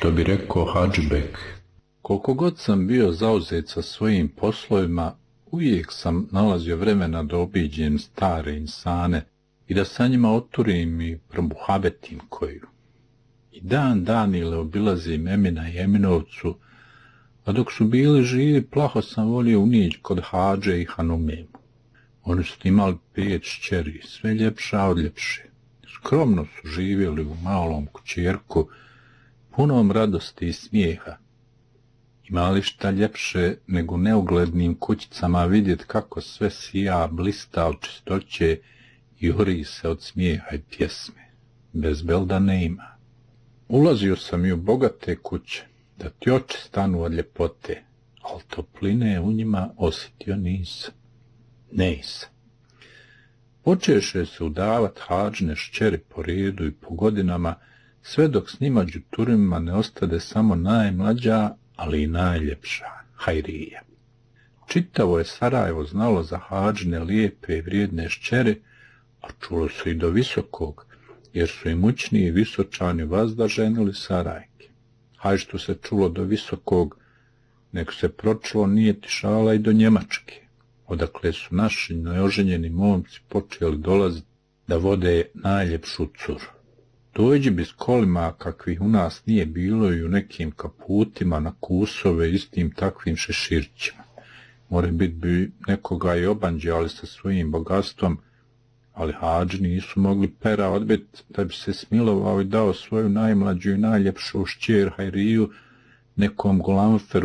Što bi rekao Hadžibek, koliko god sam bio zauzet sa svojim poslovima, uvijek sam nalazio vremena da obiđem stare insane i da sa njima oturim i probuhabetim koju. I dan danile obilazim Emina i Eminovcu, a dok su bili živi, plaho sam volio unići kod Hadže i Hanumemu. Oni su imali 5 šćeri, sve ljepša od ljepše. Skromno su živjeli u malom kućerku, punom radosti i smijeha. Imali šta ljepše nego neuglednim kućicama vidjet kako sve sija, blista od čistoće i ori se od smijeha i pjesme. Bez belda ne ima. Ulazio sam i u bogate kuće, da ti oči stanu od ljepote, ali topline u njima osjetio nisam. Nisam. Počeše se udavat Hadžine šćeri po redu i po godinama, sve dok s njima đuturima ne ostade samo najmlađa, ali i najljepša, Hajrija. Čitavo je Sarajevo znalo za Hadžine lijepe i vrijedne šćeri, a čulo se i do Visokog, jer su imućni i Visočani vazda ženili Sarajke. Haj što se čulo do Visokog, nek se pročulo nije tišala i do Njemačke, odakle su naši neoženjeni momci počeli dolaziti da vode najljepšu curu. Dođi bi s kolima kakvih u nas nije bilo i u nekim kaputima na kusove istim takvim šeširćima. More bit bi nekoga i obanđali sa svojim bogatstvom, ali Hadži nisu mogli pera odbit da bi se smilovao i dao svoju najmlađu i najljepšu šćer Hajriju nekom Gulamferu